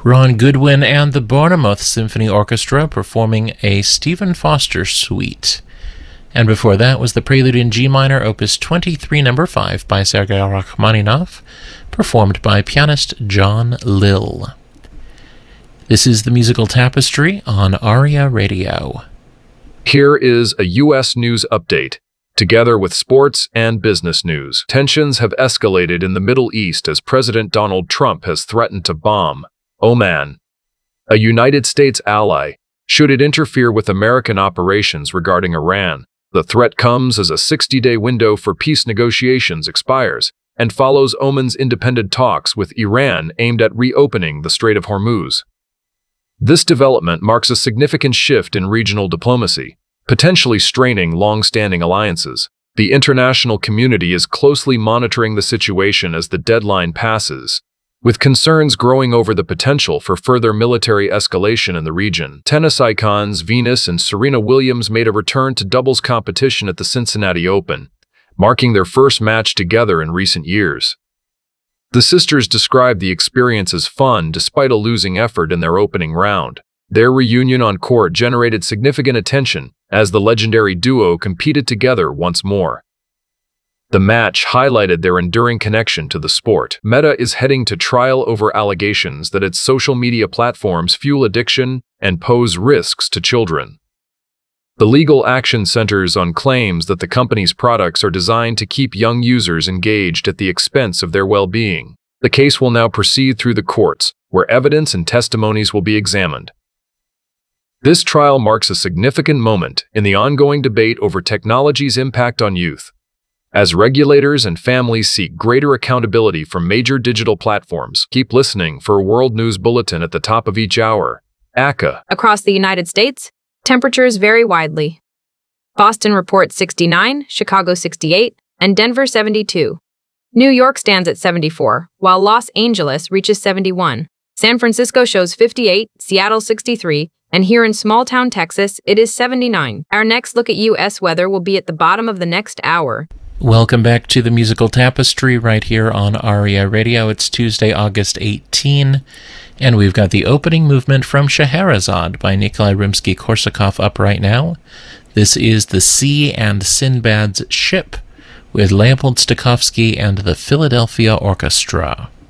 Ron Goodwin and the Bournemouth Symphony Orchestra performing a Stephen Foster suite. And before that was the Prelude in G minor, Opus 23, No. 5 by Sergei Rachmaninoff, performed by pianist John Lill. This is the Musical Tapestry on ARIA Radio. Here is a U.S. news update, together with sports and business news. Tensions have escalated in the Middle East as President Donald Trump has threatened to bomb Oman, a United States ally, should it interfere with American operations regarding Iran. The threat comes as a 60-day window for peace negotiations expires and follows Oman's independent talks with Iran aimed at reopening the Strait of Hormuz. This development marks a significant shift in regional diplomacy, potentially straining long-standing alliances. The international community is closely monitoring the situation as the deadline passes, with concerns growing over the potential for further military escalation in the region. Tennis icons Venus and Serena Williams made a return to doubles competition at the Cincinnati Open, marking their first match together in recent years. The sisters described the experience as fun despite a losing effort in their opening round. Their reunion on court generated significant attention as the legendary duo competed together once more. The match highlighted their enduring connection to the sport. Meta is heading to trial over allegations that its social media platforms fuel addiction and pose risks to children. The legal action centers on claims that the company's products are designed to keep young users engaged at the expense of their well-being. The case will now proceed through the courts, where evidence and testimonies will be examined. This trial marks a significant moment in the ongoing debate over technology's impact on youth, as regulators and families seek greater accountability from major digital platforms. Keep listening for a World News Bulletin at the top of each hour. ACA. Across the United States, temperatures vary widely. Boston reports 69, Chicago 68, and Denver 72. New York stands at 74, while Los Angeles reaches 71. San Francisco shows 58, Seattle 63, and here in small-town Texas, it is 79. Our next look at U.S. weather will be at the bottom of the next hour. Welcome back to the Musical Tapestry right here on ARIA Radio. It's Tuesday, August 18, and we've got the opening movement from Scheherazade by Nikolai Rimsky-Korsakov up right now. This is The Sea and Sinbad's Ship with Leopold Stokowski and the Philadelphia Orchestra.